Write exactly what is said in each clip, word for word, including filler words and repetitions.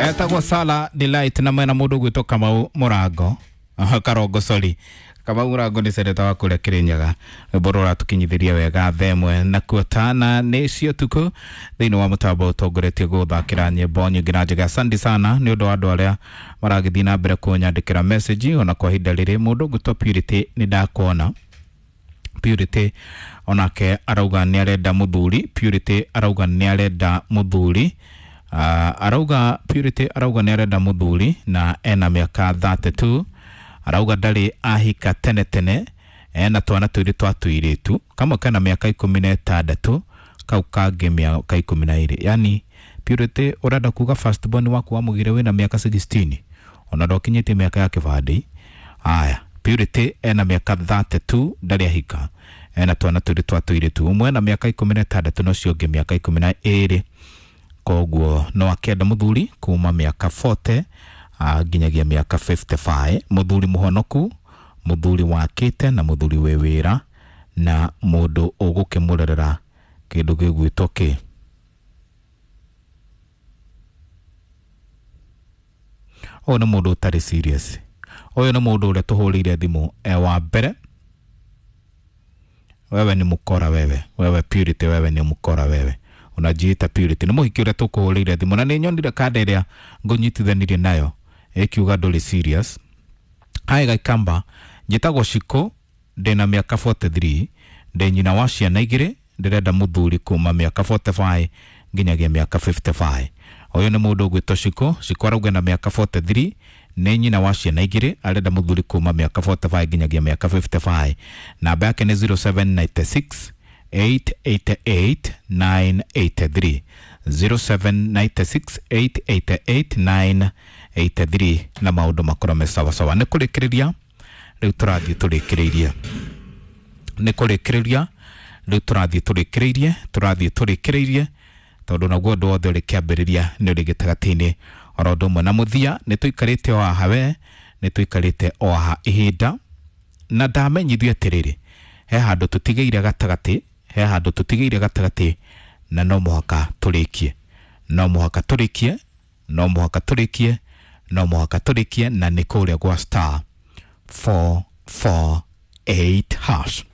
Etagwo Sala Delight na mwena mundu gwito Kamau Murango. Aha Karongo sorry. Kamau Murango ni seneta wa kule Kirinyaga. Borora tukinyithiria wega themwe na kuotana ni cio tuku thiini wa mutambo utongoretie guthakira nyimbo nyingi njega. Asante sana ni undu wa andu aria maragithii na mbere kunyandikira message ona kwa hinda riri. Mundu gwito Purity ni ndakuona. Purity onake arauga ni arenda muthuri. Purity arauga ni arenda muthuri. Uh, arauga Purity arauga ni arenda muthuri na ena miaka thirty-two. Arauga ndari ahika tene tene ena twana twiri twa tuiritu kama kana miaka ikumi na itandatu kau kangi miaka ikumi na iri. Yani Purity urenda kuga first born waku wamugire wina miaka sixteen ona ndokinyite miaka ya kibandi. Aya Purity ena miaka thirty-two ndari ahika ena twana twiri twa tuiritu umwe na miaka ikumi na itandatu no cio ngi miaka ikumi na iri. Koguo no akenda muthuri kuma miaka forty ginyagia miaka fifty-five. Muthuri muhonoku, muthuri wakite na muthuri wewira na mundu ugukimurerera kindu gigwitwo ki o na mundu utari serious. Oyo na mundu ule tuhurire thimu e wa mbere. Wewe ni mukora wewe. Wewe Purity wewe ni mukora wewe. Unajiita Purity ni muhiki uria tukuhurire thimu na ni nyondire kada iria ngunyitithanirie nayo ekiuga nduri serious. Hai gaikamba njitagwo Shiko ndina miaka forty-three ndi nyina wa ciana igiri ndirenda muthuri kuma miaka forty-five nginyagia miaka fifty-five. Oyo ni mundu gwitwo Shiko. Shiko arauga na miaka forty-three ni nyina wa ciana igiri arenda muthuri kuma miaka forty-five nginyagia miaka fifty-five. Namba yake ni zero seven nine six eight eight eight nine eight three zero seven nine six eight eight eight nine eight three na maundu makorome sawa sawa. Ni kurikiria riu turathie turikiririe ni kurikiria riu turathie turikiririe turathie turikiririe tondu naguo ndu wothe uri kiambiriria ni uri gitagatini ora undu umwe na muthia ni tuikarite o aha we ni tuikarite o aha ihinda na ndamenyithio atiriri he handu tutigeire gatagati he handu tutigeire gatagati na no muhaka turikie no muhaka turikie no muhaka turikie no muhaka turikie na ni kuria gwa star four four eight hash.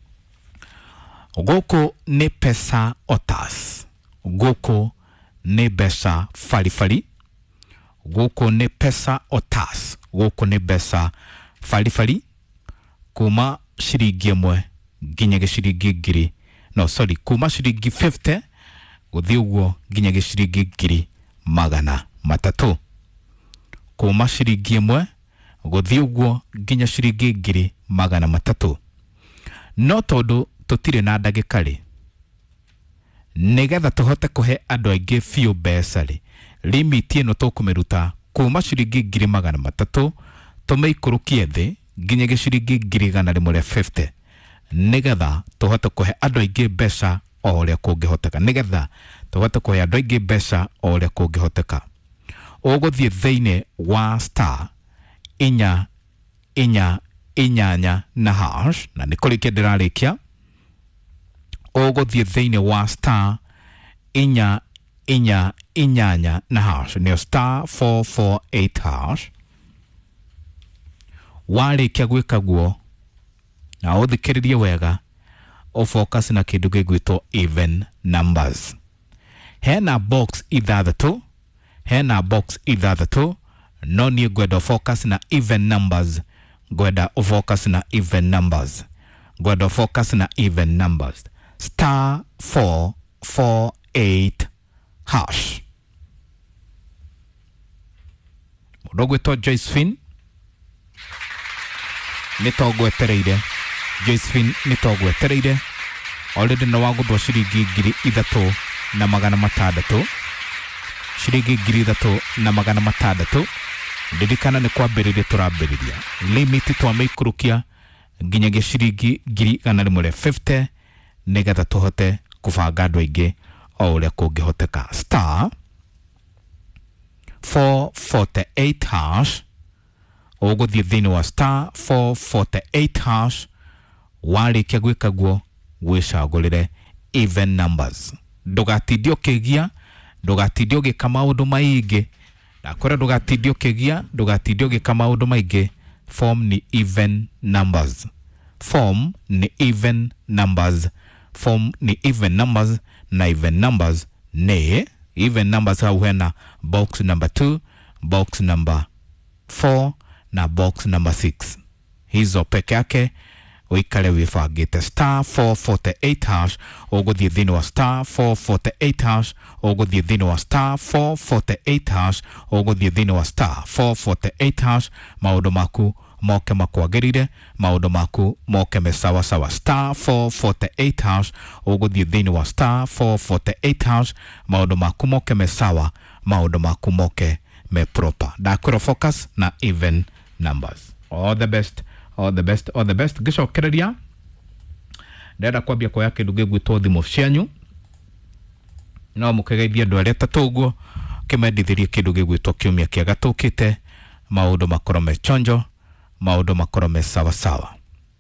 Goko ni pesa otas, goko ni besa fali fali, goko ni pesa otas, goko ni besa fali fali. Kuma shiringi imwe nginya shiringi ngiri no sorry kuma shiringi fifty guthii uguo nginya shiringi ngiri magana matatu. Kuma shiringi imwe guthii uguo nginya shiringi ngiri magana matatu. No tondu tutire na ndagikari nigetha tuhote kuhe andu aingi fiu besari limit ino tukumiruta kuma shiringi ngiri magana matatu tumeikurukie thi nginya shiringi ngiri gana rimwe ria fifty nigetha tuhote kuhe andu aingi mbeca o uria kungihoteka nigetha tuhote kuhe andu aingi mbeca o uria kungihoteka. Uguthie thiini wa star inya inya inyanya na hash na nikurikia ndirarikia. Uguthie thiini wa star inya inya inyanya na hash ni star four four eight hash. Warikia gwika guo na uthikiririe wega o focus na kindu gigwitwo even numbers. Hena box ithathatu hena box ithathatu no ni gwenda focus na even numbers gwenda focus na even numbers gwenda focus na even numbers star four four eight hash. Mundu gwitwo Josephine nitogwetereire Josephine nitogwetereire already no waguthwo shiringi ngiri ithatu na magana matandatu shiringi ngiri ithatu na magana matandatu. Ndirikana ni kwambiriria turambiriria limit twameikurukia nginya shiringi ngiri gana rimwe ria fifty nigetha tuhote kubanga andu aingi o uria kungihoteka. Star four four eight hash. Uguthie thiini wa star four four eight hash. Warikia gwika guo gwicagurire even numbers. Ndugatinde ukigia ndugatinde ugika maundu maingi Ndakora ndugatidio kigia ndugatidio gika maundu maingi. Form ni even numbers. Form ni even numbers. Form ni even numbers. Na even numbers ne even numbers hau hena box number two, box number four na box number six. Hizo peke yake wikale wifagite star four forty-eight hash uguthie thini wa star four forty-eight hash uguthie thini wa star four forty-eight hash uguthie thini wa star four forty-eight hash. Maundu maku moke makwagirire, maundu maku moke mesawa sawa. Star four forty-eight hash uguthie thini wa star four forty-eight hash. Maundu maku moke mesawa, maundu maku moke me proper. Dakura focus na even numbers. All the best, all the best, all the best. Gisho kereria ndenda kwambia kwa yake nduge gwitwo thimu cianyu no mukegeithia andu aria tatuguo kimendithirie kindu gigwitwo kiumia kia gatukite. Maundu makoro me chonjo, maundu makoro me sawa sawa.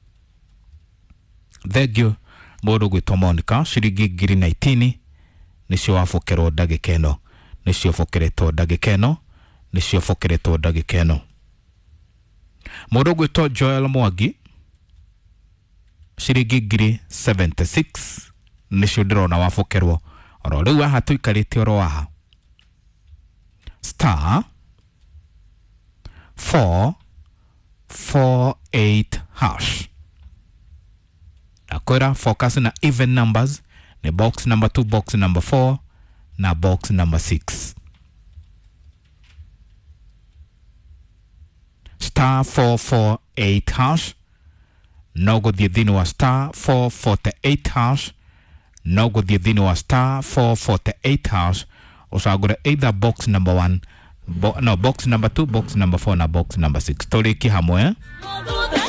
Thank you mundu gwitwo Monica ciringi ngiri nineteen nicio wafokerwo ndagika ino, nicio fokeretwo ndagika ino, nicio fokeretwo ndagika ino. Mundu gwitwo Joel Mwangi ciringi ngiri seventy-six nicio ndirona wafokerwo. Oro riu aha tuikarite oro aha star four forty-eight hash. Akora focus na even numbers ni box number two, box number four na box number six. Star four forty-eight hash. Nogo the thini wa star four forty-eight hash. Nogo the thini wa star four forty-eight hash. Osagura either box number one, bo no box number two, box number four na box number six. Toleki hamwe.